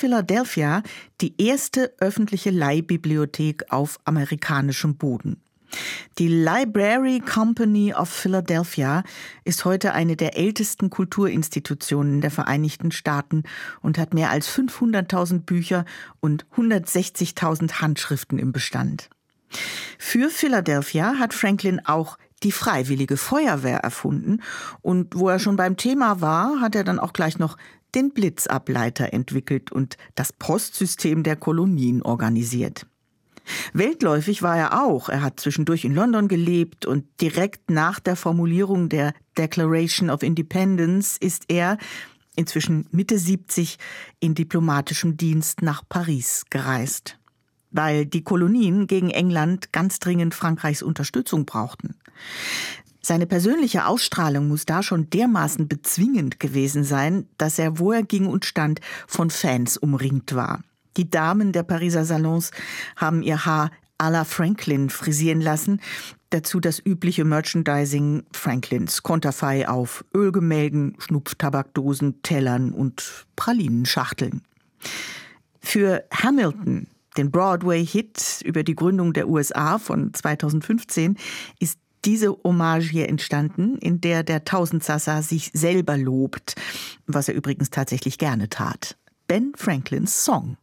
Philadelphia die erste öffentliche Leihbibliothek auf amerikanischem Boden. Die Library Company of Philadelphia ist heute eine der ältesten Kulturinstitutionen der Vereinigten Staaten und hat mehr als 500.000 Bücher und 160.000 Handschriften im Bestand. Für Philadelphia hat Franklin auch die Freiwillige Feuerwehr erfunden und wo er schon beim Thema war, hat er dann auch gleich noch den Blitzableiter entwickelt und das Postsystem der Kolonien organisiert. Weltläufig war er auch. Er hat zwischendurch in London gelebt und direkt nach der Formulierung der Declaration of Independence ist er, inzwischen Mitte 70, in diplomatischem Dienst nach Paris gereist. Weil die Kolonien gegen England ganz dringend Frankreichs Unterstützung brauchten. Seine persönliche Ausstrahlung muss da schon dermaßen bezwingend gewesen sein, dass er, wo er ging und stand, von Fans umringt war. Die Damen der Pariser Salons haben ihr Haar à la Franklin frisieren lassen. Dazu das übliche Merchandising Franklins Konterfei auf Ölgemälden, Schnupftabakdosen, Tellern und Pralinenschachteln. Für Hamilton, den Broadway-Hit über die Gründung der USA von 2015, ist diese Hommage hier entstanden, in der Tausendsassa sich selber lobt, was er übrigens tatsächlich gerne tat. Ben Franklins Song.